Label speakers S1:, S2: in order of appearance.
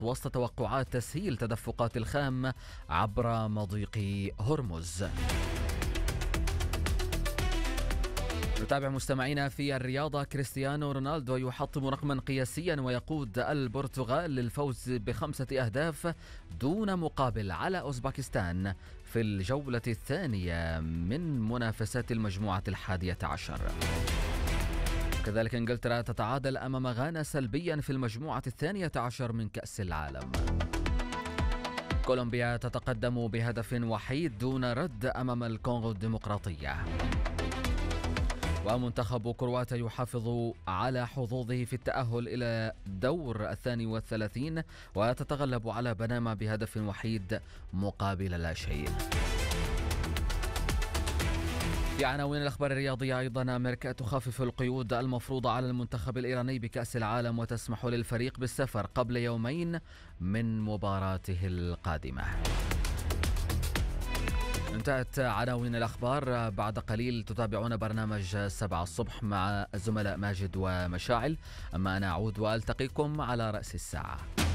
S1: وسط توقعات تسهيل تدفقات الخام عبر مضيق هرمز. نتابع مستمعينا في الرياضة. كريستيانو رونالدو يحطم رقما قياسيا ويقود البرتغال للفوز ب5 أهداف دون مقابل على أوزباكستان في الجولة الثانية من منافسات المجموعة 11. كذلك انجلترا تتعادل أمام غانا سلبيا في المجموعة 12 من كأس العالم. كولومبيا تتقدم بهدف وحيد دون رد أمام الكونغو الديمقراطية. ومنتخب كرواتيا يحافظ على حظوظه في التأهل إلى دور 32 وتتغلب على بنما بهدف وحيد مقابل لا شيء. في عناوين الأخبار الرياضية أيضا، أمريكا تخفف القيود المفروضة على المنتخب الإيراني بكأس العالم وتسمح للفريق بالسفر قبل يومين من مباراته القادمة. انتهت عناوين الأخبار. بعد قليل تتابعون برنامج 7 الصبح مع الزملاء ماجد ومشاعل، أما أنا أعود وألتقيكم على رأس الساعة.